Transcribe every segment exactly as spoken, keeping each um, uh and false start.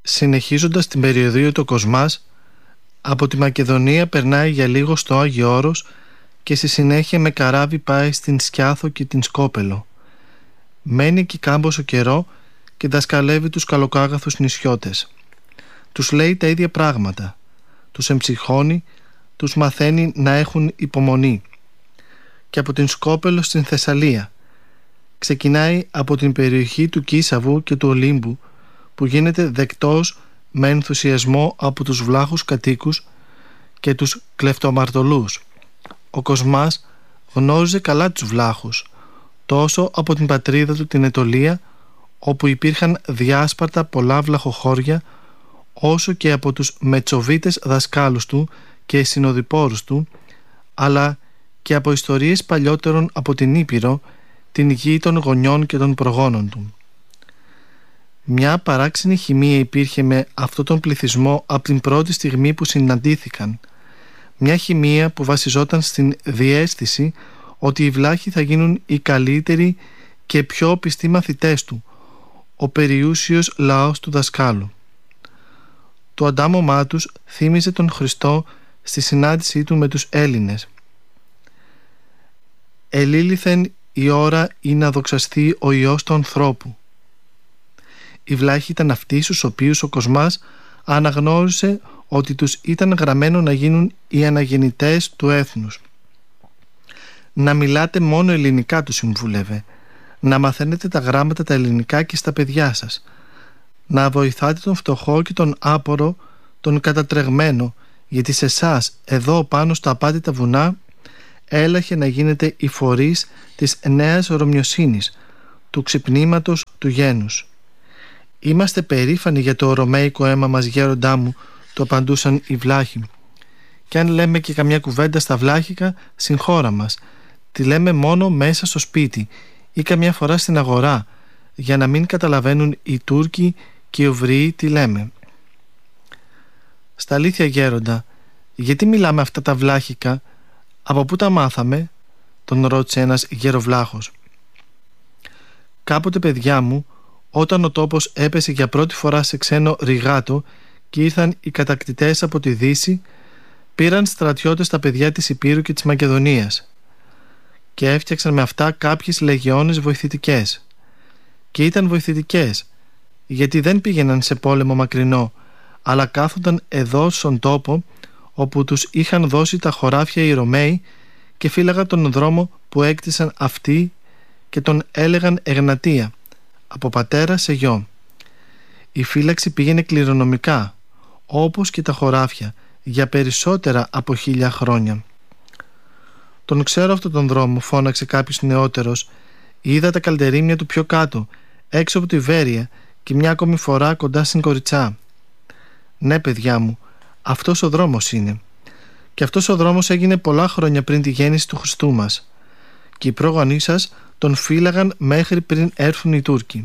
Συνεχίζοντας την περιοδία του Κοσμάς, από τη Μακεδονία περνάει για λίγο στο Άγιο Όρος και στη συνέχεια με καράβι πάει στην Σκιάθο και την Σκόπελο. Μένει εκεί κάμποσο καιρό και δασκαλεύει τους καλοκάγαθους νησιώτες. Τους λέει τα ίδια πράγματα, τους εμψυχώνει, τους μαθαίνει να έχουν υπομονή. Και από την Σκόπελο στην Θεσσαλία ξεκινάει από την περιοχή του Κίσαβου και του Ολύμπου, που γίνεται δεκτός με ενθουσιασμό από τους βλάχους κατοίκους και τους κλεφτομαρτωλούς. Ο Κοσμάς γνώριζε καλά τους βλάχους, τόσο από την πατρίδα του την Αιτωλία, όπου υπήρχαν διάσπαρτα πολλά βλαχοχώρια, όσο και από τους μετσοβίτες δασκάλους του και συνοδοιπόρους του, αλλά και από ιστορίες παλιότερων από την Ήπειρο, την γη των γονιών και των προγόνων του. Μια παράξενη χημεία υπήρχε με αυτόν τον πληθυσμό από την πρώτη στιγμή που συναντήθηκαν. Μια χημεία που βασιζόταν στην διαίσθηση ότι οι βλάχοι θα γίνουν οι καλύτεροι και πιο πιστοί μαθητές του, ο περιούσιος λαός του δασκάλου. Το αντάμωμά τους θύμιζε τον Χριστό στη συνάντησή του με τους Έλληνες. «Ελήλυθεν η ώρα ή να δοξαστεί ο Υιός του ανθρώπου». Οι βλάχοι ήταν αυτοί στους οποίους ο Κοσμάς αναγνώρισε ότι τους ήταν γραμμένο να γίνουν οι αναγεννητές του έθνους. Να μιλάτε μόνο ελληνικά, του συμβούλευε, να μαθαίνετε τα γράμματα τα ελληνικά και στα παιδιά σας, να βοηθάτε τον φτωχό και τον άπορο, τον κατατρεγμένο, γιατί σε εσάς εδώ πάνω στα απάτητα βουνά έλαχε να γίνετε οι φορείς της νέας ρωμιοσύνης, του ξυπνήματος του γένους. «Είμαστε περήφανοι για το ρωμαϊκό αίμα μας, γέροντά μου», το απαντούσαν οι βλάχοι. «Και αν λέμε και καμιά κουβέντα στα βλάχικα, συγχώρα μας. Τη λέμε μόνο μέσα στο σπίτι ή καμιά φορά στην αγορά, για να μην καταλαβαίνουν οι Τούρκοι και οι Οβριοί τι λέμε». «Στα αλήθεια, γέροντα, γιατί μιλάμε αυτά τα βλάχικα, από πού τα μάθαμε?» τον ρώτησε ένας γεροβλάχος. «Κάποτε, παιδιά μου, όταν ο τόπος έπεσε για πρώτη φορά σε ξένο ρηγάτο και ήρθαν οι κατακτητές από τη Δύση, πήραν στρατιώτες τα παιδιά της Υπήρου και της Μακεδονίας και έφτιαξαν με αυτά κάποιες λεγεώνες βοηθητικές. Και ήταν βοηθητικές γιατί δεν πήγαιναν σε πόλεμο μακρινό, αλλά κάθονταν εδώ στον τόπο όπου τους είχαν δώσει τα χωράφια οι Ρωμαίοι και φύλαγαν τον δρόμο που έκτισαν αυτοί και τον έλεγαν Εγνατία, από πατέρα σε γιο. Η φύλαξη πήγαινε κληρονομικά, όπως και τα χωράφια, για περισσότερα από χίλια χρόνια. «Τον ξέρω αυτόν τον δρόμο», φώναξε κάποιος νεότερος. «Είδα τα καλτερίμια του πιο κάτω, έξω από τη Βέρεια και μια ακόμη φορά κοντά στην Κοριτσά». «Ναι, παιδιά μου, αυτός ο δρόμος είναι. Και αυτός ο δρόμος έγινε πολλά χρόνια πριν τη γέννηση του Χριστού μας. Και οι πρόγονοί σας τον φύλαγαν μέχρι πριν έρθουν οι Τούρκοι».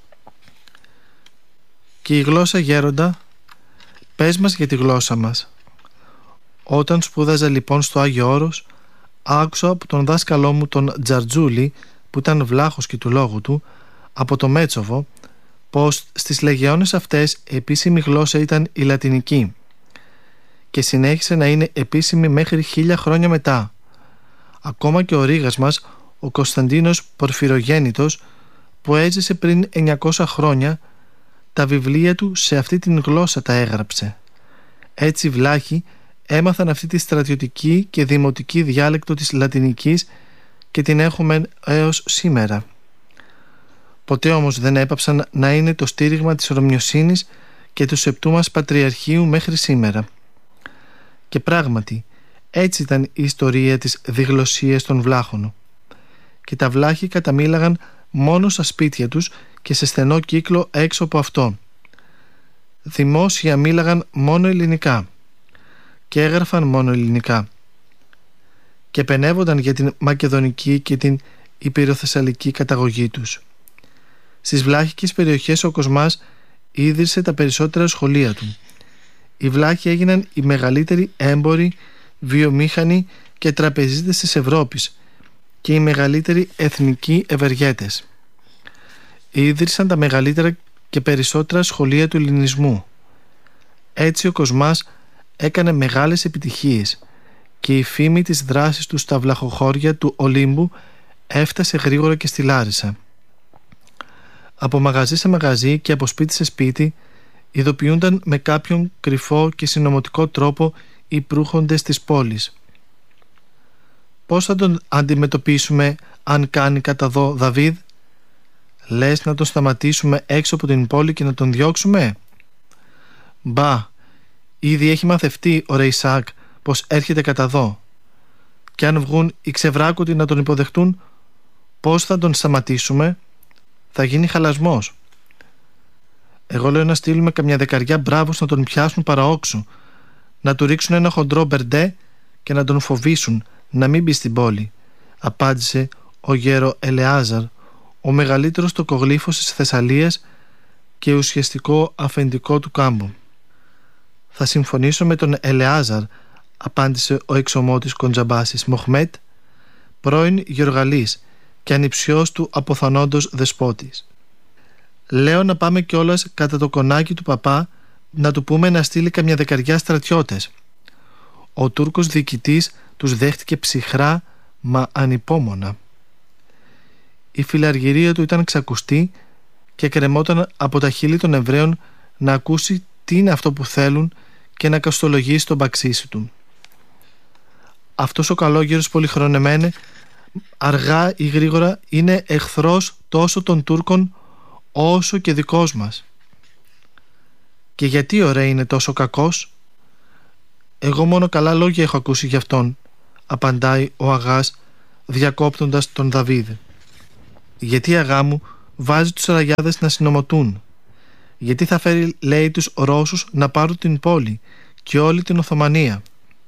«Και η γλώσσα, γέροντα?» «Πες μας για τη γλώσσα μας». «Όταν σπούδαζα λοιπόν στο Άγιο Όρος, άκουσα από τον δάσκαλό μου τον Τζαρτζούλη, που ήταν βλάχος και του λόγου του, από το Μέτσοβο, πως στις λεγεώνες αυτές επίσημη γλώσσα ήταν η λατινική και συνέχισε να είναι επίσημη μέχρι χίλια χρόνια μετά. Ακόμα και ο ρήγας μας, ο Κωνσταντίνος Πορφυρογέννητος, που έζησε πριν εννιακόσια χρόνια, τα βιβλία του σε αυτή την γλώσσα τα έγραψε. Έτσι οι βλάχοι έμαθαν αυτή τη στρατιωτική και δημοτική διάλεκτο της λατινικής και την έχουμε έως σήμερα. Ποτέ όμως δεν έπαψαν να είναι το στήριγμα της ρωμιοσύνης και του σεπτού μας πατριαρχείου μέχρι σήμερα. Και πράγματι έτσι ήταν η ιστορία της διγλωσσίας των βλάχων. Και τα βλάχοι καταμίλαγαν μόνο στα σπίτια τους και σε στενό κύκλο έξω από αυτό. Δημόσια μίλαγαν μόνο ελληνικά και έγραφαν μόνο ελληνικά και πενεύονταν για την μακεδονική και την υπηροθεσσαλική καταγωγή τους. Στις βλάχικες περιοχές ο Κοσμάς ίδρυσε τα περισσότερα σχολεία του. Οι βλάχοι έγιναν οι μεγαλύτεροι έμποροι, βιομήχανοι και τραπεζίτες της Ευρώπης και οι μεγαλύτεροι εθνικοί ευεργέτες. Ίδρυσαν τα μεγαλύτερα και περισσότερα σχολεία του ελληνισμού. Έτσι ο Κοσμάς έκανε μεγάλες επιτυχίες και η φήμη της δράσης του στα βλαχοχώρια του Ολύμπου έφτασε γρήγορα και στη Λάρισα. Από μαγαζί σε μαγαζί και από σπίτι σε σπίτι ειδοποιούνταν με κάποιον κρυφό και συνωμοτικό τρόπο οι προύχοντες της πόλης. Πώς θα τον αντιμετωπίσουμε αν κάνει κατά δω Δαβίδ? Λες να τον σταματήσουμε έξω από την πόλη και να τον διώξουμε? Μπα, ήδη έχει μαθευτεί ο Ρεϊσάκ πως έρχεται κατά δω. Και αν βγουν οι ξεβράκωτοι να τον υποδεχτούν, πώς θα τον σταματήσουμε? Θα γίνει χαλασμός. Εγώ λέω να στείλουμε καμιά δεκαριά μπράβους να τον πιάσουν παραόξου, να του ρίξουν ένα χοντρό μπερντέ και να τον φοβήσουν να μην μπει στην πόλη, απάντησε ο γέρο Ελεάζαρ, ο μεγαλύτερος τοκογλύφος της Θεσσαλίας και ουσιαστικό αφεντικό του κάμπου. Θα συμφωνήσω με τον Ελεάζαρ, απάντησε ο εξωμότης Κοντζαμπάσης Μοχμέτ, πρώην γεωργαλής και ανιψιός του αποθανόντος δεσπότης. Λέω να πάμε κιόλας κατά το κονάκι του παπά να του πούμε να στείλει καμιά δεκαριά στρατιώτες. Ο Τούρκος διοικητής τους δέχτηκε ψυχρά μα ανυπόμονα. Η φιλαργυρία του ήταν ξακουστή και κρεμόταν από τα χείλη των Εβραίων να ακούσει τι είναι αυτό που θέλουν και να καστολογήσει τον μπαξίσι του. Αυτός ο καλόγερος πολυχρονεμένε αργά ή γρήγορα είναι εχθρός τόσο των Τούρκων όσο και δικός μας. Και γιατί ωραία είναι τόσο κακός? Εγώ μόνο καλά λόγια έχω ακούσει γι' αυτόν, απαντάει ο Αγάς διακόπτοντας τον Δαβίδ. Γιατί, αγά μου, βάζει τους ραγιάδες να συνομωτούν? Γιατί θα φέρει, λέει, τους Ρώσους να πάρουν την πόλη και όλη την Οθωμανία?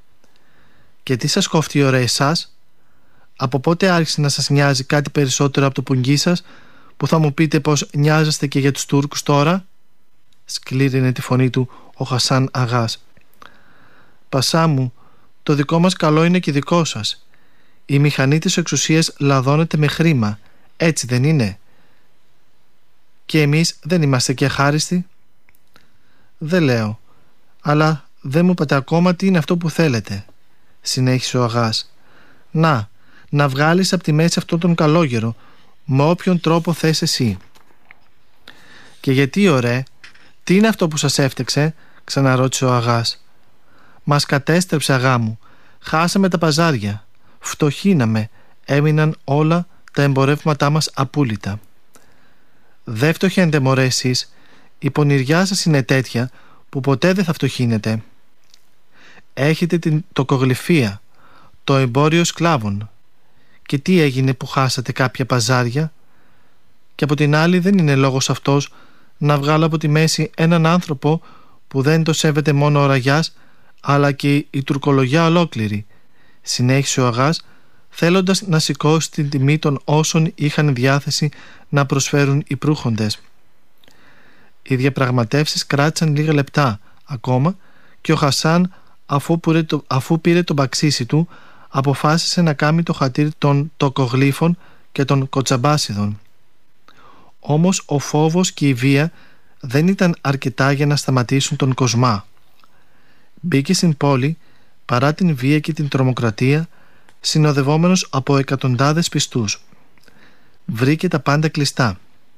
Και τι σας κόφτει ωραία εσάς? Από πότε άρχισε να σας νοιάζει κάτι περισσότερο από το πουγγί σας, που θα μου πείτε πως νοιάζεστε και για τους Τούρκους τώρα? Σκλήρινε τη φωνή του ο Χασάν Αγάς. Πασά μου, το δικό μας καλό είναι και δικό σας. Η μηχανή της εξουσίας λαδώνεται με χρήμα, έτσι δεν είναι? Και εμείς δεν είμαστε και αχάριστοι? Δεν λέω, αλλά δεν μου είπατε ακόμα τι είναι αυτό που θέλετε, συνέχισε ο Αγάς. Να, να βγάλεις από τη μέση αυτόν τον καλόγερο, με όποιον τρόπο θες εσύ. Και γιατί, ωραία, τι είναι αυτό που σας έφτεξε? Ξαναρώτησε ο Αγάς. Μας κατέστρεψε, αγά μου, χάσαμε τα παζάρια, φτωχύναμε, έμειναν όλα τα εμπορεύματά μας απούλητα. Δεν φτωχαίνετε μωρέ εσείς, η πονηριά σας είναι τέτοια που ποτέ δεν θα φτωχύνετε. Έχετε την τοκογλυφία, το εμπόριο σκλάβων. Και τι έγινε που χάσατε κάποια παζάρια? Και από την άλλη δεν είναι λόγος αυτός να βγάλω από τη μέση έναν άνθρωπο που δεν το σέβεται μόνο ο Ραγιάς, αλλά και η τουρκολογιά ολόκληρη, συνέχισε ο Αγάς, θέλοντας να σηκώσει την τιμή των όσων είχαν διάθεση να προσφέρουν οι προύχοντες. Οι διαπραγματεύσεις κράτησαν λίγα λεπτά ακόμα και ο Χασάν, αφού πήρε το, αφού πήρε το μπαξίσι του, αποφάσισε να κάνει το χατήρι των τοκογλύφων και των κοτσαμπάσιδων. Όμως ο φόβος και η βία δεν ήταν αρκετά για να σταματήσουν τον Κοσμά. Μπήκε στην πόλη παρά την βία και την τρομοκρατία, συνοδευόμενος από εκατοντάδες πιστούς. Βρήκε τα πάντα κλειστά.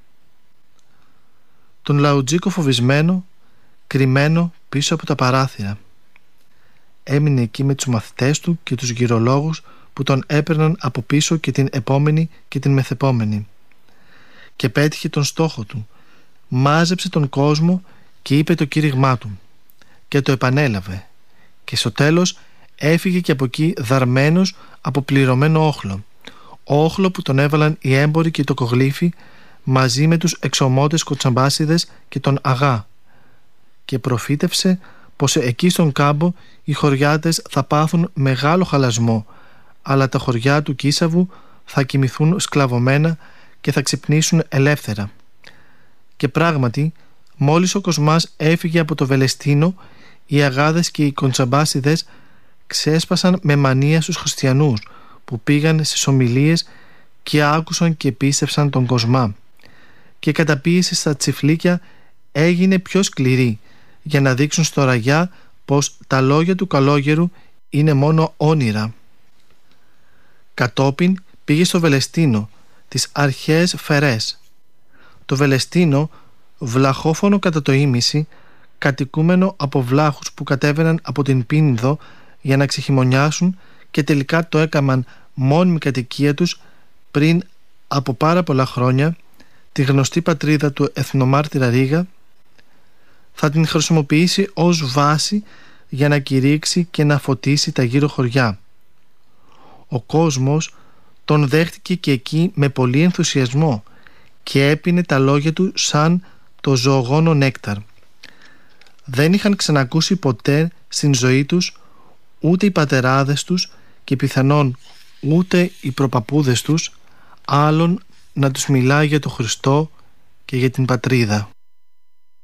Τον Λαουτζίκο φοβισμένο, κρυμμένο πίσω από τα παράθυρα. Έμεινε εκεί με τους μαθητές του και τους γυρολόγους που τον έπαιρναν από πίσω και την επόμενη και την μεθεπόμενη. Και πέτυχε τον στόχο του. Μάζεψε τον κόσμο και είπε το κήρυγμά του. Και το επανέλαβε. Και στο τέλος έφυγε και από εκεί δαρμένος από πληρωμένο όχλο. Όχλο που τον έβαλαν οι έμποροι και οι τοκογλύφοι μαζί με τους εξωμότες κοτσαμπάσιδες και τον Αγά. Και προφήτευσε πως εκεί στον κάμπο οι χωριάτες θα πάθουν μεγάλο χαλασμό, αλλά τα χωριά του Κίσαβου θα κοιμηθούν σκλαβωμένα και θα ξυπνήσουν ελεύθερα. Και πράγματι, μόλις ο Κοσμάς έφυγε από το Βελεστίνο, οι Αγάδες και οι κοντσαμπάσιδες ξέσπασαν με μανία στους χριστιανούς που πήγαν στις ομιλίες και άκουσαν και πίστευσαν τον Κοσμά. και η καταπίεση στα τσιφλίκια έγινε πιο σκληρή για να δείξουν στο Ραγιά πως τα λόγια του καλόγερου είναι μόνο όνειρα. Κατόπιν πήγε στο Βελεστίνο, τις αρχαίες Φερές. Το Βελεστίνο, βλαχόφωνο κατά το ίμιση, κατοικούμενο από βλάχους που κατέβαιναν από την Πίνιδο για να ξεχειμονιάσουν και τελικά το έκαμαν μόνιμη κατοικία τους πριν από πάρα πολλά χρόνια, τη γνωστή πατρίδα του εθνομάρτυρα Ρήγα, θα την χρησιμοποιήσει ως βάση για να κηρύξει και να φωτίσει τα γύρω χωριά. Ο κόσμος τον δέχτηκε και εκεί με πολύ ενθουσιασμό και έπινε τα λόγια του σαν το ζωογόνο νέκταρ. Δεν είχαν ξανακούσει ποτέ στην ζωή τους ούτε οι πατεράδες τους και πιθανόν ούτε οι προπαπούδες τους άλλον να τους μιλάει για τον Χριστό και για την πατρίδα.